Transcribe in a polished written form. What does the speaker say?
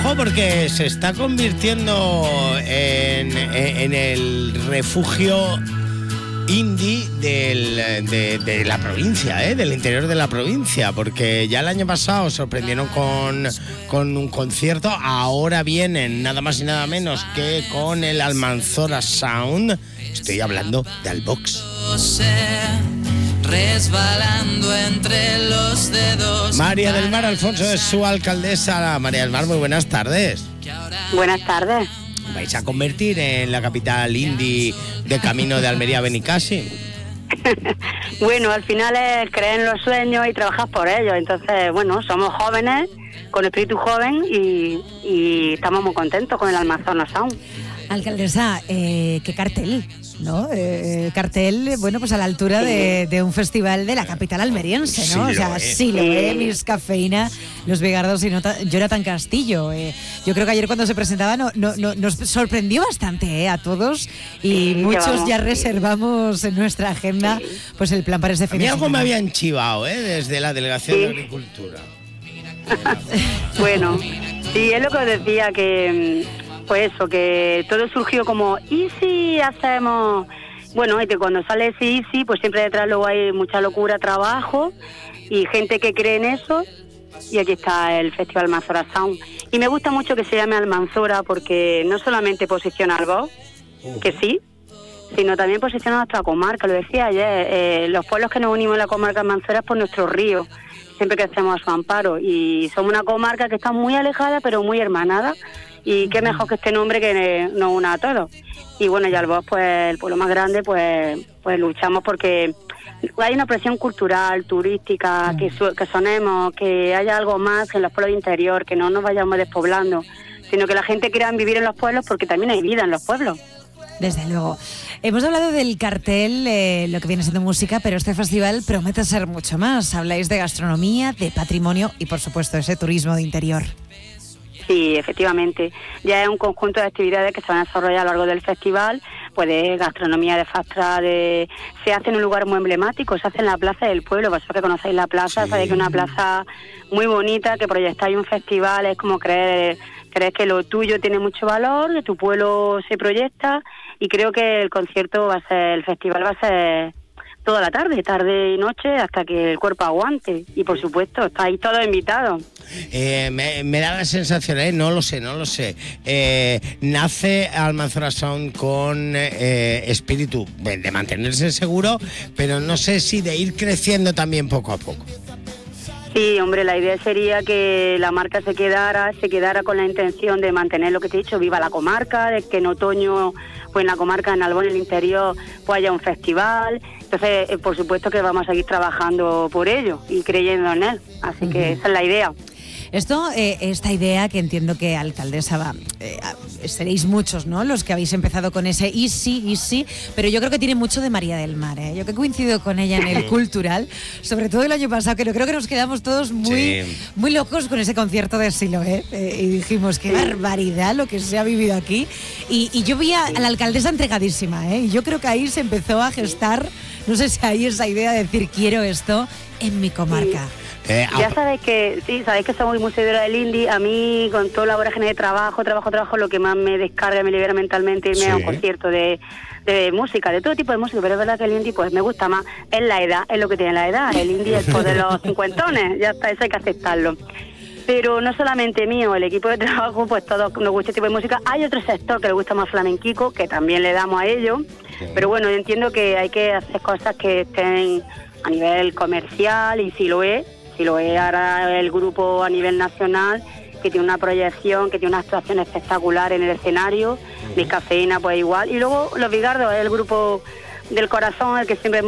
Ojo, porque se está convirtiendo en el refugio indie de la provincia, del interior de la provincia, porque ya el año pasado sorprendieron con un concierto, ahora vienen nada más y nada menos que con el Almanzora Sound. Estoy hablando de Albox. Resbalando entre los dedos. María del Mar Alfonso es su alcaldesa. María del Mar, muy buenas tardes. Buenas tardes. ¿Vais a convertir en la capital indie de camino de Almería a Benicassim? Bueno, al final es creer en los sueños y trabajar por ellos. Entonces, bueno, somos jóvenes, con espíritu joven y estamos muy contentos con el Almanzora Sound. Alcaldesa, qué cartel, ¿no? Cartel, bueno, pues a la altura de un festival de la capital almeriense, ¿no? Sí lo es, Miss Cafeína, Los Bigardos y Jonathan Castillo. Yo creo que ayer cuando se presentaba nos sorprendió bastante a todos y muchos ya reservamos en nuestra agenda pues el plan para este fin de semana. A mí algo me habían chivado, desde la Delegación de Agricultura. Bueno, sí, es lo que os decía, que pues eso, que todo surgió como, ¿y si hacemos? Bueno, y que cuando sale ese Easy, pues siempre detrás luego hay mucha locura, trabajo y gente que cree en eso. Y aquí está el Festival Almanzora Sound. Y me gusta mucho que se llame Almanzora porque no solamente posiciona al Vox, que sí, sino también posiciona a nuestra comarca. Lo decía ayer, los pueblos que nos unimos en la comarca Almanzora es por nuestros ríos, siempre que hacemos a su amparo. Y somos una comarca que está muy alejada, pero muy hermanada. Y qué mejor que este nombre que nos una a todos. Y bueno, ya el Vox, pues el pueblo más grande, pues luchamos porque hay una presión cultural, turística, que sonemos, que haya algo más en los pueblos de interior, que no nos vayamos despoblando, sino que la gente quiera vivir en los pueblos porque también hay vida en los pueblos. Desde luego. Hemos hablado del cartel, lo que viene siendo música, pero este festival promete ser mucho más. Habláis de gastronomía, de patrimonio y, por supuesto, ese turismo de interior. Sí, efectivamente. Ya es un conjunto de actividades que se van a desarrollar a lo largo del festival, pues de gastronomía, de fastra, se hace en un lugar muy emblemático, se hace en la Plaza del Pueblo. Vosotros que conocéis la plaza, sabéis que es una plaza muy bonita, que proyectáis un festival, es como crees que lo tuyo tiene mucho valor, que tu pueblo se proyecta, y creo que el festival va a ser toda la tarde y noche, hasta que el cuerpo aguante. Y por supuesto, estáis todos invitados. Me da la sensación, no lo sé. Nace Almanzora Sound con espíritu de mantenerse seguro, pero no sé si de ir creciendo también poco a poco. Sí, hombre, la idea sería que la marca se quedara con la intención de mantener lo que te he dicho, viva la comarca, de que en otoño, pues en la comarca, en Albón, en el interior, pues haya un festival. Entonces, por supuesto que vamos a seguir trabajando por ello y creyendo en él. Así que esa es la idea. Esta idea que entiendo que, alcaldesa, seréis muchos, ¿no?, los que habéis empezado con ese Easy, pero yo creo que tiene mucho de María del Mar, ¿eh? Yo que coincido con ella en el cultural, sobre todo el año pasado, que creo que nos quedamos todos muy locos con ese concierto de Siloé, y dijimos, qué barbaridad lo que se ha vivido aquí, y yo vi a la alcaldesa entregadísima, y yo creo que ahí se empezó a gestar, no sé si hay esa idea de decir, quiero esto en mi comarca. Ya sabéis que soy muy seguidora del indie. A mí, con toda la vorágine de trabajo, lo que más me descarga, me libera mentalmente, irme a un concierto de música, de todo tipo de música, pero es verdad que el indie pues me gusta más. Es la edad, es lo que tiene la edad. El indie es de los cincuentones, ya está, eso hay que aceptarlo. Pero no solamente mío, el equipo de trabajo, pues todos nos gusta este tipo de música. Hay otro sector que le gusta más flamenquico, que también le damos a ello. Pero bueno, yo entiendo que hay que hacer cosas que estén a nivel comercial, y si lo es ahora el grupo a nivel nacional, que tiene una proyección, que tiene una actuación espectacular en el escenario. Miss Cafeína pues igual, y luego Los Bigardos es el grupo del corazón, el que siempre